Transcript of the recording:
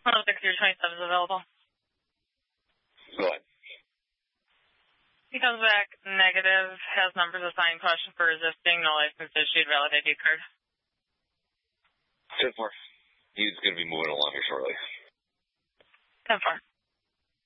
106, your 27 is available. Go ahead. He comes back negative, has numbers assigned, caution for resisting, no license issued, valid ID card. 10-4. He's going to be moving along here shortly. 10-4.